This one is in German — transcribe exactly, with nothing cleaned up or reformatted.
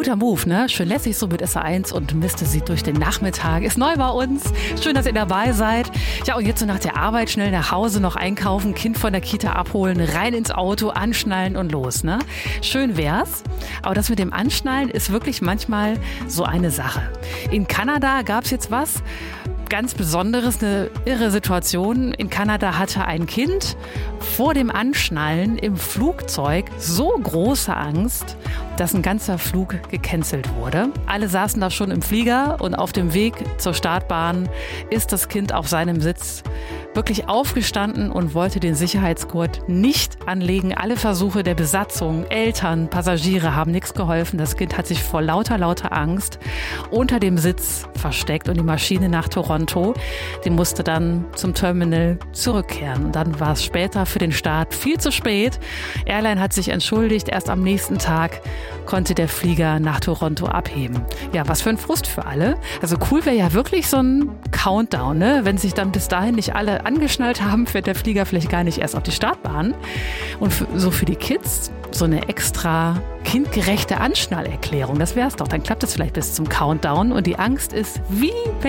Guter Move, ne? Schön lässig so mit S A eins und misste sie durch den Nachmittag. Ist neu bei uns. Schön, dass ihr dabei seid. Ja, und jetzt so nach der Arbeit schnell nach Hause, noch einkaufen, Kind von der Kita abholen, rein ins Auto, anschnallen und los, ne? Schön wär's. Aber das mit dem Anschnallen ist wirklich manchmal so eine Sache. In Kanada gab's jetzt was ganz Besonderes, eine irre Situation. In Kanada hatte ein Kind vor dem Anschnallen im Flugzeug so große Angst, dass ein ganzer Flug gecancelt wurde. Alle saßen da schon im Flieger und auf dem Weg zur Startbahn ist das Kind auf seinem Sitz wirklich aufgestanden und wollte den Sicherheitsgurt nicht anlegen. Alle Versuche der Besatzung, Eltern, Passagiere haben nichts geholfen. Das Kind hat sich vor lauter, lauter Angst unter dem Sitz versteckt und die Maschine nach Toronto, die musste dann zum Terminal zurückkehren. Und dann war es später für den Start viel zu spät. Airline hat sich entschuldigt. Erst am nächsten Tag konnte der Flieger nach Toronto abheben. Ja, was für ein Frust für alle. Also cool wäre ja wirklich so ein Countdown, ne? Wenn sich dann bis dahin nicht alle angeschnallt haben, fährt der Flieger vielleicht gar nicht erst auf die Startbahn. Und für, so für die Kids so eine extra kindgerechte Anschnallerklärung, das wär's doch. Dann klappt es vielleicht bis zum Countdown und die Angst ist wie